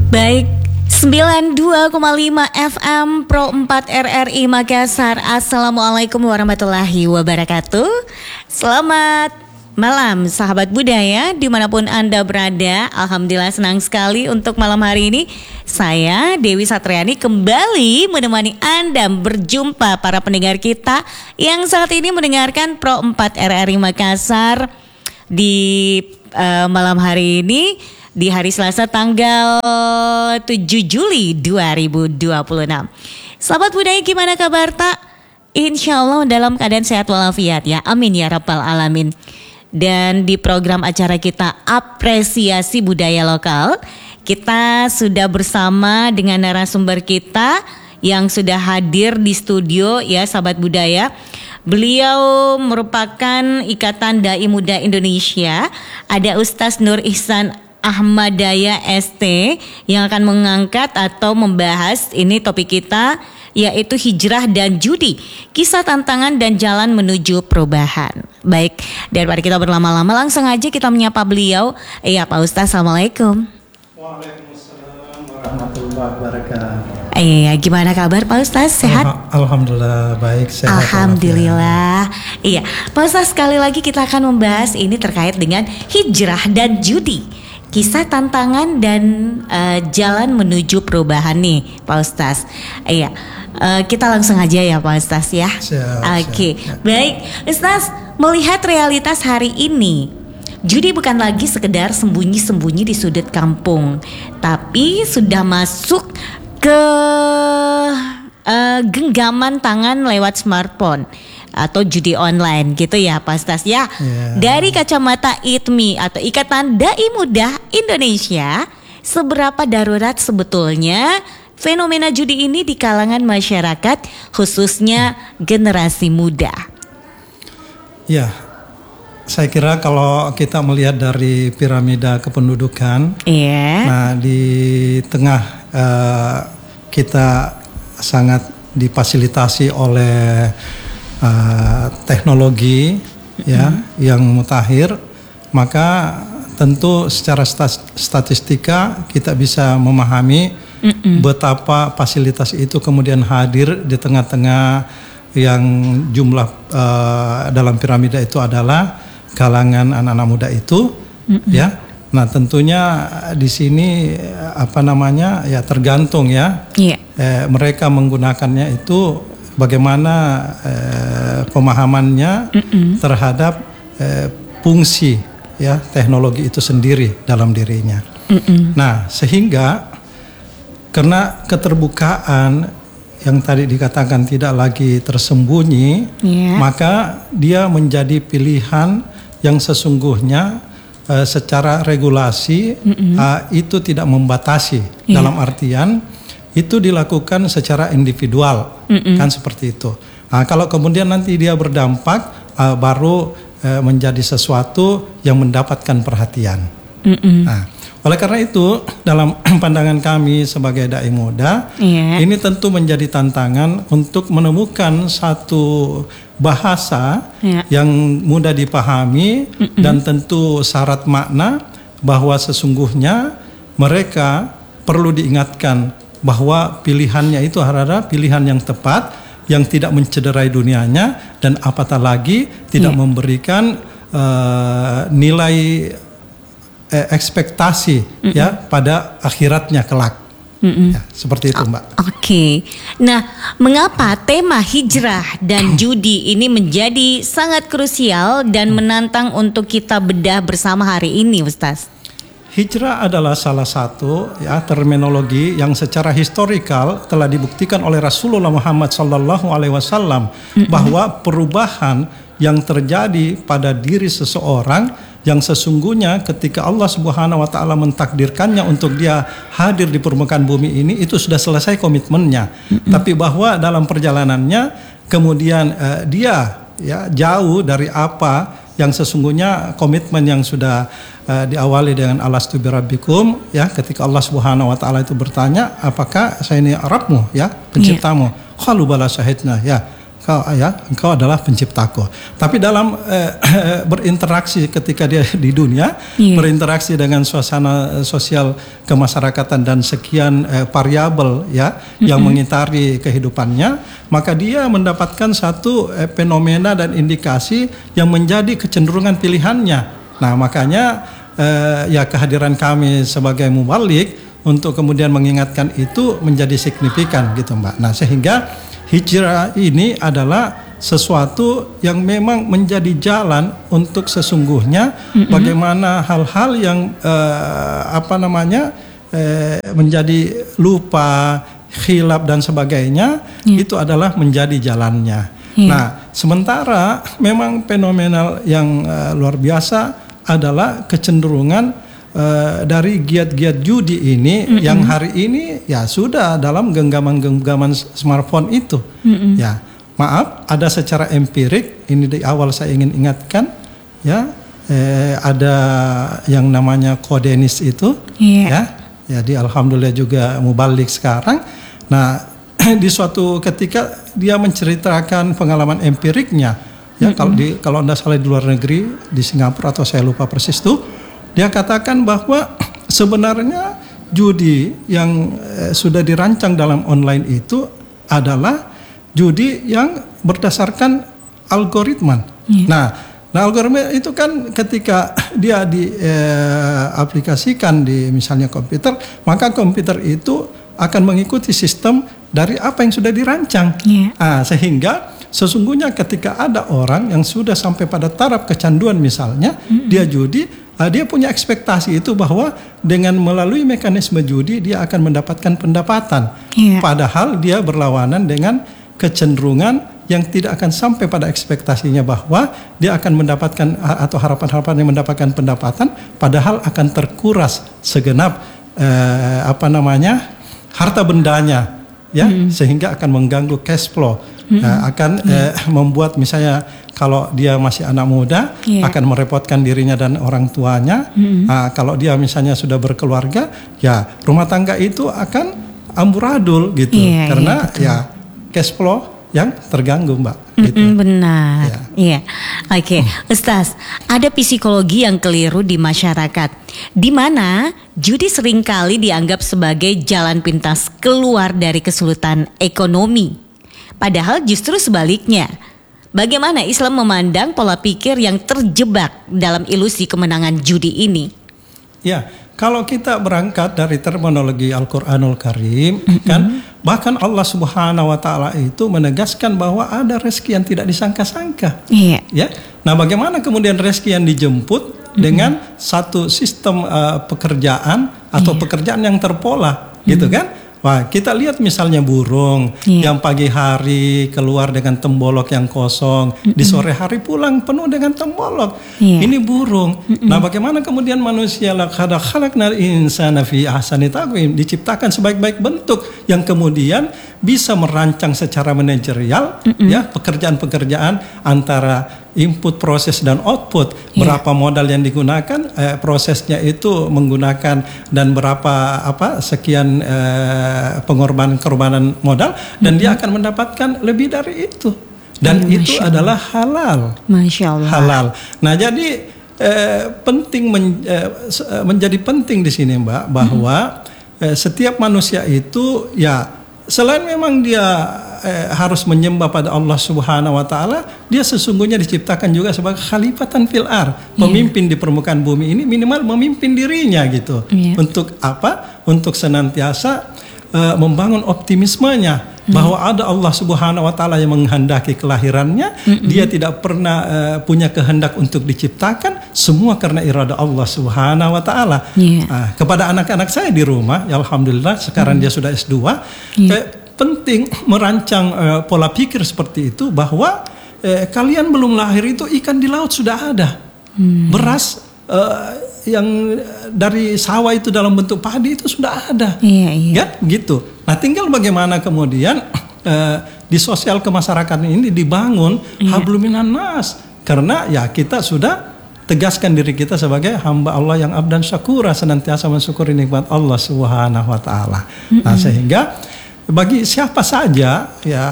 Baik, 92,5 FM Pro 4 RRI Makassar. Assalamualaikum warahmatullahi wabarakatuh. Selamat malam sahabat budaya dimanapun Anda berada. Alhamdulillah senang sekali untuk malam hari ini saya Dewi Satriani kembali menemani Anda berjumpa para pendengar kita yang saat ini mendengarkan Pro 4 RRI Makassar di malam hari ini, di hari Selasa tanggal 7 Juli 2026. Sahabat budaya, gimana kabar tak? Insya Allah dalam keadaan sehat walafiat ya. Amin ya rabbal alamin. Dan di program acara kita Apresiasi Budaya Lokal, kita sudah bersama dengan narasumber kita yang sudah hadir di studio ya sahabat budaya. Beliau merupakan Ikatan Dai Muda Indonesia. Ada Ustaz Nur Ihsan Ahmadaya ST yang akan mengangkat atau membahas ini topik kita, yaitu hijrah dan judi, kisah tantangan dan jalan menuju perubahan. Baik, daripada kita berlama-lama langsung aja kita menyapa beliau. Iya Pak Ustaz, Assalamualaikum. Waalaikumsalam warahmatullahi wabarakatuh. Iya, gimana kabar Pak Ustaz? Sehat? Alhamdulillah baik, sehat. Alhamdulillah. Iya, Pak Ustaz, sekali lagi kita akan membahas ini terkait dengan hijrah dan judi, kisah tantangan dan jalan menuju perubahan nih Pak Ustaz. Iya, kita langsung aja ya Pak Ustaz ya. Oke. Baik Ustaz, melihat realitas hari ini, judi bukan lagi sekedar sembunyi-sembunyi di sudut kampung, tapi sudah masuk ke genggaman tangan lewat smartphone atau judi online gitu ya Pak Ustaz ya. Dari kacamata ITMI atau Ikatan Dai Muda Indonesia, seberapa darurat sebetulnya fenomena judi ini di kalangan masyarakat, khususnya generasi muda? Ya, saya kira kalau kita melihat dari piramida kependudukan, nah di tengah kita sangat difasilitasi oleh teknologi ya yang mutakhir, maka tentu secara statistika kita bisa memahami betapa fasilitas itu kemudian hadir di tengah-tengah yang jumlah dalam piramida itu adalah kalangan anak-anak muda itu ya. Nah tentunya di sini ya tergantung ya mereka menggunakannya itu bagaimana pemahamannya terhadap fungsi ya teknologi itu sendiri dalam dirinya. Nah sehingga karena keterbukaan yang tadi dikatakan tidak lagi tersembunyi, maka dia menjadi pilihan yang sesungguhnya secara regulasi itu tidak membatasi, dalam artian itu dilakukan secara individual, kan seperti itu. Nah, kalau kemudian nanti dia berdampak baru menjadi sesuatu yang mendapatkan perhatian. Nah, oleh karena itu dalam pandangan kami sebagai dai muda, ini tentu menjadi tantangan untuk menemukan satu bahasa yang mudah dipahami dan tentu syarat makna bahwa sesungguhnya mereka perlu diingatkan bahwa pilihannya itu adalah pilihan yang tepat, yang tidak mencederai dunianya dan apatah lagi tidak memberikan nilai ekspektasi ya pada akhiratnya kelak. Ya, seperti itu Mbak. Oke. Nah, mengapa tema hijrah dan judi ini menjadi sangat krusial dan menantang untuk kita bedah bersama hari ini, Ustaz? Hijrah adalah salah satu ya terminologi yang secara historikal telah dibuktikan oleh Rasulullah Muhammad SAW bahwa perubahan yang terjadi pada diri seseorang yang sesungguhnya ketika Allah Subhanahu wa taala mentakdirkannya untuk dia hadir di permukaan bumi ini, itu sudah selesai komitmennya. Tapi bahwa dalam perjalanannya kemudian dia ya jauh dari apa yang sesungguhnya komitmen yang sudah diawali dengan alastu birabbikum ya, ketika Allah Subhanahu wa taala itu bertanya, apakah saya ini Rabbmu ya, penciptamu? Qalu bala syahidna ya. engkau adalah penciptaku. Tapi dalam berinteraksi ketika dia di dunia, berinteraksi dengan suasana sosial kemasyarakatan dan sekian variabel ya yang mengitari kehidupannya, maka dia mendapatkan satu fenomena dan indikasi yang menjadi kecenderungan pilihannya. Nah, makanya ya kehadiran kami sebagai mubalik untuk kemudian mengingatkan itu menjadi signifikan gitu Mbak. Nah, sehingga hijrah ini adalah sesuatu yang memang menjadi jalan untuk sesungguhnya bagaimana hal-hal yang menjadi lupa, khilaf dan sebagainya itu adalah menjadi jalannya. Nah, sementara memang fenomenal yang luar biasa adalah kecenderungan dari giat-giat judi ini yang hari ini ya sudah dalam genggaman-genggaman smartphone itu. Ya, maaf, ada secara empirik ini di awal saya ingin ingatkan ya, ada yang namanya kodenis itu ya. Jadi alhamdulillah juga mubalik sekarang. Nah, di suatu ketika dia menceritakan pengalaman empiriknya ya, kalau Anda salah di luar negeri, di Singapura atau saya lupa persis tuh, dia katakan bahwa sebenarnya judi yang sudah dirancang dalam online itu adalah judi yang berdasarkan algoritma. Nah, algoritma itu kan ketika dia diaplikasikan di misalnya komputer, maka komputer itu akan mengikuti sistem dari apa yang sudah dirancang. Nah, sehingga sesungguhnya ketika ada orang yang sudah sampai pada taraf kecanduan misalnya, dia judi, dia punya ekspektasi itu bahwa dengan melalui mekanisme judi dia akan mendapatkan pendapatan. Padahal dia berlawanan dengan kecenderungan yang tidak akan sampai pada ekspektasinya bahwa dia akan mendapatkan atau harapan-harapan yang mendapatkan pendapatan, padahal akan terkuras segenap harta bendanya ya, sehingga akan mengganggu cash flow. Akan membuat misalnya kalau dia masih anak muda akan merepotkan dirinya dan orang tuanya. Kalau dia misalnya sudah berkeluarga, ya rumah tangga itu akan amburadul gitu, karena ya cash flow yang terganggu Mbak. Gitu. Benar. Iya. Oke, Ustaz, ada psikologi yang keliru di masyarakat, di mana judi seringkali dianggap sebagai jalan pintas keluar dari kesulitan ekonomi. Padahal justru sebaliknya. Bagaimana Islam memandang pola pikir yang terjebak dalam ilusi kemenangan judi ini? Ya, kalau kita berangkat dari terminologi Al-Qur'anul Karim, kan bahkan Allah Subhanahu wa taala itu menegaskan bahwa ada rezeki yang tidak disangka-sangka. Ya. Nah, bagaimana kemudian rezeki yang dijemput dengan satu sistem pekerjaan atau pekerjaan yang terpola, gitu kan? Wah, kita lihat misalnya burung yang pagi hari keluar dengan tembolok yang kosong, di sore hari pulang penuh dengan tembolok. Ini burung. Nah, bagaimana kemudian manusia laqad khalaqnal insana fi ahsani taqwim, diciptakan sebaik-baik bentuk yang kemudian bisa merancang secara manajerial ya pekerjaan-pekerjaan antara input, proses dan output. Berapa modal yang digunakan, prosesnya itu menggunakan dan berapa sekian pengorbanan modal, dan dia akan mendapatkan lebih dari itu, dan itu adalah halal. Masya Allah. Halal. Nah, jadi menjadi penting di sini Mbak, bahwa setiap manusia itu ya selain memang dia harus menyembah pada Allah Subhanahu wa taala, dia sesungguhnya diciptakan juga sebagai khalifatan fil ar, pemimpin di permukaan bumi ini, minimal memimpin dirinya gitu. Untuk apa? Untuk senantiasa membangun optimismenya bahwa ada Allah Subhanahu wa taala yang menghendaki kelahirannya. Dia tidak pernah punya kehendak untuk diciptakan, semua karena irada Allah Subhanahu wa taala. Kepada anak-anak saya di rumah, ya alhamdulillah sekarang dia sudah S2. Penting merancang pola pikir seperti itu, bahwa kalian belum lahir itu ikan di laut sudah ada, beras yang dari sawah itu dalam bentuk padi itu sudah ada, ya gitu. Nah, tinggal bagaimana kemudian di sosial kemasyarakatan ini dibangun hablum minan nas, karena ya kita sudah tegaskan diri kita sebagai hamba Allah yang abdan syakura, senantiasa mensyukuri nikmat Allah Subhanahu wa taala. Nah, sehingga bagi siapa saja ya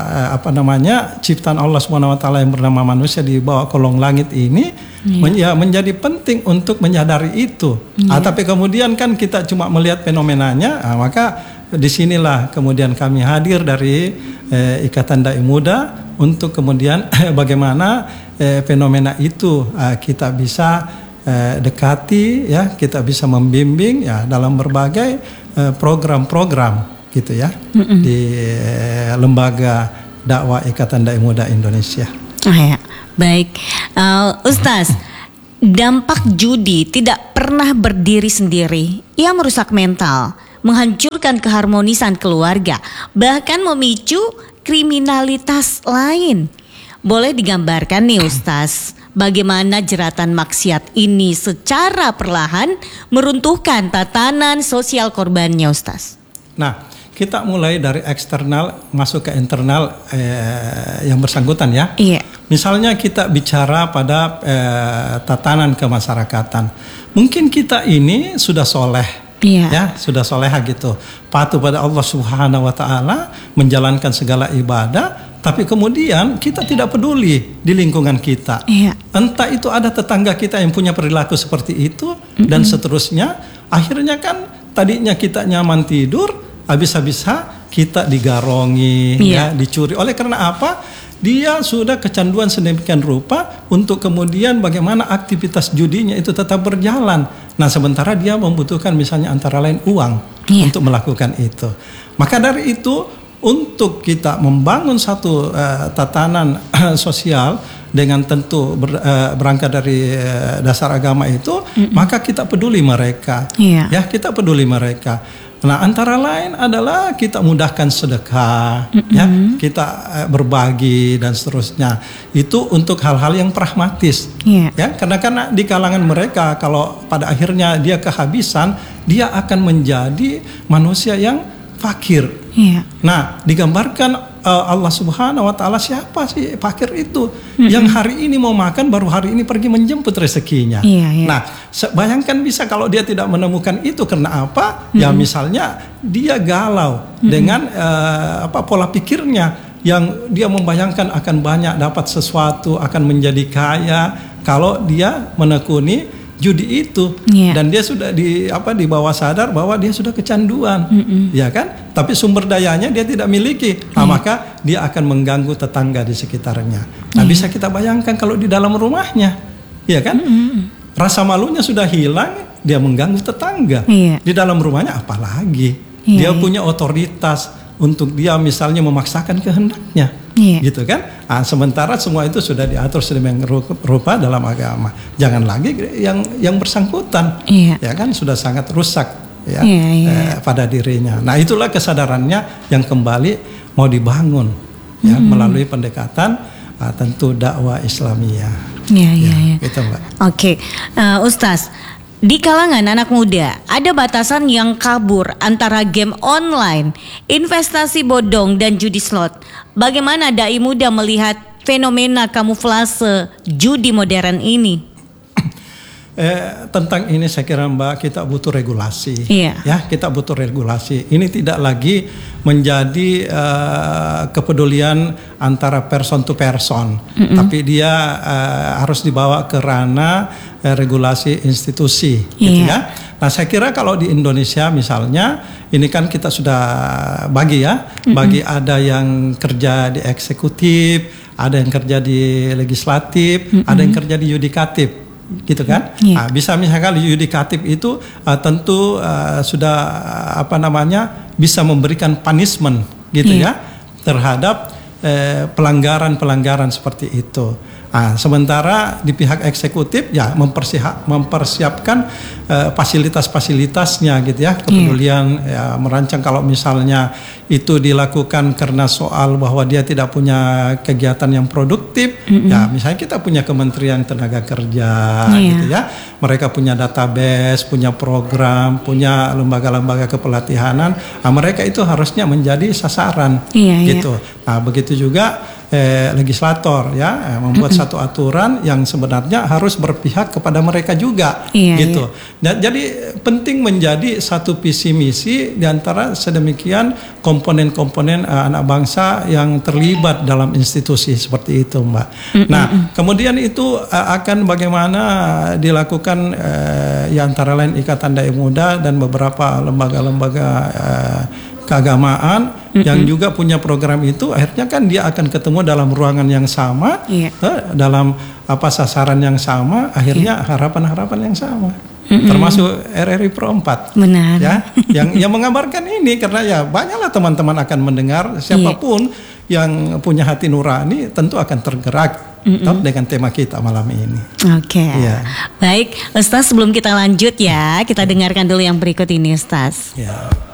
ciptaan Allah Subhanahu wa taala yang bernama manusia di bawah kolong langit ini menjadi penting untuk menyadari itu. Tapi kemudian kan kita cuma melihat fenomenanya, maka disinilah kemudian kami hadir dari Ikatan Dai Muda untuk kemudian bagaimana fenomena itu kita bisa dekati, ya, kita bisa membimbing ya dalam berbagai program-program gitu ya di lembaga dakwah Ikatan Dai Muda Indonesia. Baik, Ustaz, dampak judi tidak pernah berdiri sendiri. Ia merusak mental, menghancurkan keharmonisan keluarga, bahkan memicu kriminalitas lain. Boleh digambarkan nih Ustaz, bagaimana jeratan maksiat ini secara perlahan meruntuhkan tatanan sosial korbannya, Ustaz? Nah, kita mulai dari eksternal masuk ke internal yang bersangkutan ya. Iya. Misalnya kita bicara pada tatanan kemasyarakatan. Mungkin kita ini sudah soleh, ya, sudah soleha gitu, patuh pada Allah Subhanahu wa taala, menjalankan segala ibadah, tapi kemudian kita tidak peduli di lingkungan kita. Iya. Entah itu ada tetangga kita yang punya perilaku seperti itu dan seterusnya, akhirnya kan tadinya kita nyaman tidur, habis-habisnya kita digarongi, ya, dicuri. Oleh karena apa? Dia sudah kecanduan sedemikian rupa untuk kemudian bagaimana aktivitas judinya itu tetap berjalan. Nah, sementara dia membutuhkan misalnya antara lain uang untuk melakukan itu. Maka dari itu, untuk kita membangun satu tatanan sosial dengan tentu berangkat dari dasar agama itu, maka kita peduli mereka. Ya, kita peduli mereka. Nah, antara lain adalah kita mudahkan sedekah, ya, kita berbagi dan seterusnya. Itu untuk hal-hal yang pragmatis, ya, karena di kalangan mereka kalau pada akhirnya dia kehabisan, dia akan menjadi manusia yang fakir. Nah, digambarkan Allah Subhanahu wa taala, siapa sih fakir itu? Yang hari ini mau makan, baru hari ini pergi menjemput rezekinya. Nah, bayangkan bisa kalau dia tidak menemukan itu, karena apa? Ya misalnya dia galau dengan pola pikirnya yang dia membayangkan akan banyak dapat sesuatu, akan menjadi kaya kalau dia menekuni judi itu, dan dia sudah di bawah sadar bahwa dia sudah kecanduan, ya kan? Tapi sumber dayanya dia tidak miliki, maka dia akan mengganggu tetangga di sekitarnya. Nah, bisa kita bayangkan kalau di dalam rumahnya, ya kan? Rasa malunya sudah hilang, dia mengganggu tetangga. Di dalam rumahnya apalagi? Dia punya otoritas untuk dia misalnya memaksakan kehendaknya, gitu kan? Nah, sementara semua itu sudah diatur sedemikian rupa dalam agama. Jangan lagi yang bersangkutan, ya kan, sudah sangat rusak, ya, pada dirinya. Nah, itulah kesadarannya yang kembali mau dibangun, ya, melalui pendekatan tentu dakwah Islamiyah. Gitu, Mbak. Oke, Ustaz. Di kalangan anak muda, ada batasan yang kabur antara game online, investasi bodong, dan judi slot. Bagaimana dai muda melihat fenomena kamuflase judi modern ini? Tentang ini saya kira Mbak, kita butuh regulasi. Ya, kita butuh regulasi. Ini tidak lagi menjadi kepedulian antara person to person, tapi dia harus dibawa ke ranah regulasi institusi, gitu ya. Nah, saya kira kalau di Indonesia misalnya, ini kan kita sudah bagi ya, bagi ada yang kerja di eksekutif, ada yang kerja di legislatif, ada yang kerja di yudikatif, gitu kan? Nah, bisa misalkan yudikatif itu tentu sudah bisa memberikan punishment, gitu ya, terhadap pelanggaran-pelanggaran seperti itu. Nah, sementara di pihak eksekutif ya mempersiapkan fasilitas-fasilitasnya, gitu ya, kepedulian, ya, merancang kalau misalnya itu dilakukan karena soal bahwa dia tidak punya kegiatan yang produktif, ya misalnya kita punya Kementerian Tenaga Kerja, gitu ya, mereka punya database, punya program, punya lembaga-lembaga kepelatihanan, nah, mereka itu harusnya menjadi sasaran, gitu. Nah, begitu juga legislator ya, membuat satu aturan yang sebenarnya harus berpihak kepada mereka juga, gitu. Nah, jadi penting menjadi satu visi misi di antara sedemikian komponen-komponen anak bangsa yang terlibat dalam institusi seperti itu, Mbak. Nah, kemudian itu akan bagaimana dilakukan ya antara lain Ikatan Dai Muda dan beberapa lembaga-lembaga keagamaan yang juga punya program itu, akhirnya kan dia akan ketemu dalam ruangan yang sama, dalam sasaran yang sama, akhirnya harapan-harapan yang sama. Termasuk RRI Pro 4. Benar. Ya, yang mengabarkan ini karena ya banyaklah teman-teman akan mendengar, siapapun yang punya hati nurani tentu akan tergerak dengan tema kita malam ini. Oke. Baik, Ustaz, sebelum kita lanjut ya, kita dengarkan dulu yang berikut ini, Ustaz. Ya.